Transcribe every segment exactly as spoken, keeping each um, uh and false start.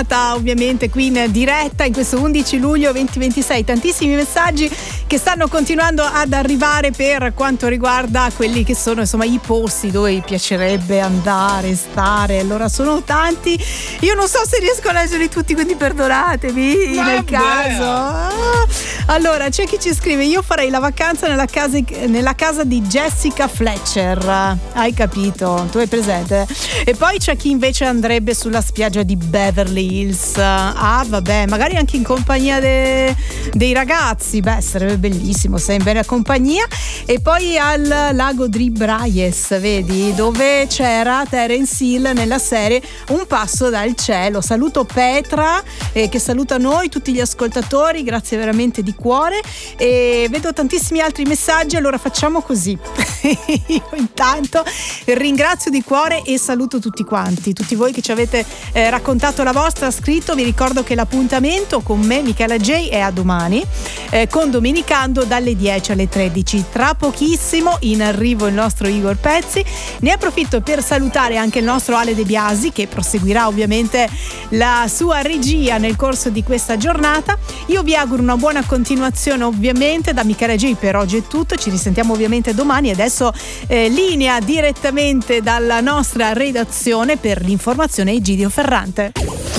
giornata, ovviamente qui in diretta in questo undici luglio duemilaventisei. Tantissimi messaggi che stanno continuando ad arrivare per quanto riguarda quelli che sono insomma i posti dove vi piacerebbe andare, stare. Allora sono tanti, io non so se riesco a leggerli tutti, quindi perdonatemi Vabbè. nel caso. Ah, allora c'è chi ci scrive: io farei la vacanza nella casa, nella casa di Jessica Fletcher. Hai capito? Tu hai presente? E poi c'è chi invece andrebbe sulla spiaggia di Beverly Hills. Ah vabbè, magari anche in compagnia de, dei ragazzi. Beh, sarebbe bellissimo, sei in bella compagnia. E poi al lago di Braies, vedi, dove c'era Terence Hill nella serie Un passo dal cielo. Saluto Petra eh, che saluta noi, tutti gli ascoltatori, grazie veramente di cuore. E vedo tantissimi altri messaggi, allora facciamo così. Io intanto ringrazio di cuore e saluto tutti quanti, tutti voi che ci avete eh, raccontato la vostra, scritto. Vi ricordo che l'appuntamento con me, Michela J, è a domani eh, con Domenicando dalle dieci alle tredici. Tra pochissimo in arrivo il nostro Igor Pezzi. Ne approfitto per salutare anche il nostro Ale De Biasi, che proseguirà ovviamente la sua regia nel corso di questa giornata. Io vi auguro una buona continuazione ovviamente da Michela J. Per oggi è tutto, ci risentiamo ovviamente domani. Adesso eh, linea direttamente dalla nostra redazione per l'informazione Egidio Ferrante.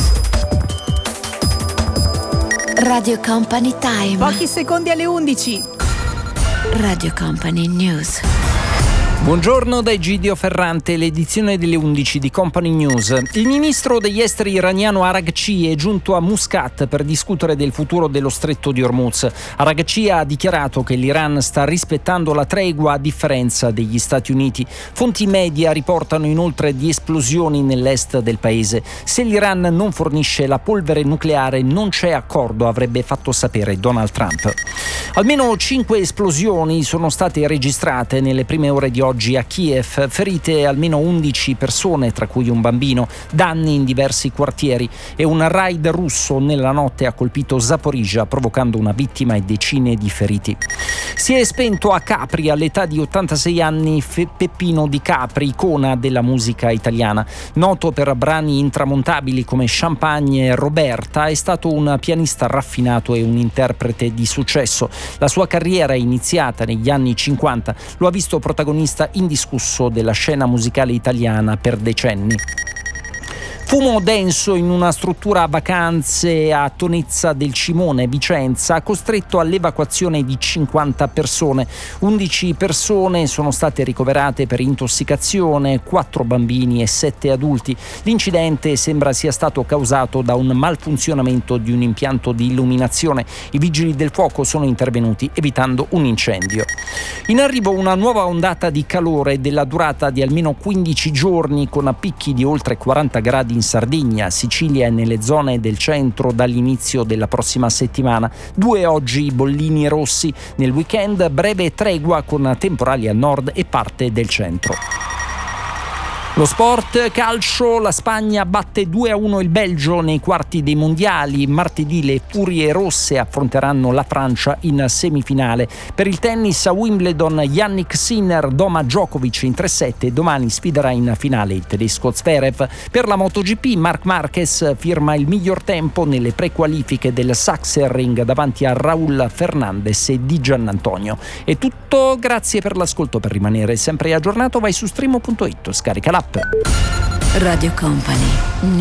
Radio Company Time. Pochi secondi alle undici. Radio Company News. Buongiorno da Egidio Ferrante, l'edizione delle undici di Company News. Il ministro degli esteri iraniano Araghchi è giunto a Muscat per discutere del futuro dello stretto di Hormuz. Araghchi ha dichiarato che l'Iran sta rispettando la tregua a differenza degli Stati Uniti. Fonti media riportano inoltre di esplosioni nell'est del paese. Se l'Iran non fornisce la polvere nucleare non c'è accordo, avrebbe fatto sapere Donald Trump. Almeno cinque esplosioni sono state registrate nelle prime ore di oggi a Kiev, ferite almeno undici persone, tra cui un bambino, danni in diversi quartieri e un raid russo nella notte ha colpito Zaporizhzhia, provocando una vittima e decine di feriti. Si è spento a Capri all'età di ottantasei anni Fe- Peppino Di Capri, icona della musica italiana. Noto per brani intramontabili come Champagne e Roberta, è stato un pianista raffinato e un interprete di successo. La sua carriera, iniziata negli anni cinquanta, lo ha visto protagonista indiscusso della scena musicale italiana per decenni. Fumo denso in una struttura a vacanze a Tonezza del Cimone, Vicenza, ha costretto all'evacuazione di cinquanta persone. undici persone sono state ricoverate per intossicazione, quattro bambini e sette adulti. L'incidente sembra sia stato causato da un malfunzionamento di un impianto di illuminazione. I vigili del fuoco sono intervenuti evitando un incendio. In arrivo una nuova ondata di calore della durata di almeno quindici giorni, con picchi di oltre quaranta gradi in Sardegna, Sicilia e nelle zone del centro dall'inizio della prossima settimana. Due oggi i bollini rossi. Nel weekend breve tregua con temporali a nord e parte del centro. Lo sport, calcio, la Spagna batte due a uno il Belgio nei quarti dei mondiali. Martedì le Furie Rosse affronteranno la Francia in semifinale. Per il tennis a Wimbledon, Yannick Sinner doma Djokovic in tre sette. Domani sfiderà in finale il tedesco Zverev. Per la MotoGP, Marc Marquez firma il miglior tempo nelle prequalifiche del Sachsenring davanti a Raúl Fernandez e Di Giannantonio. È tutto, grazie per l'ascolto. Per rimanere sempre aggiornato vai su streamo punto it, scarica l'app. Radio Company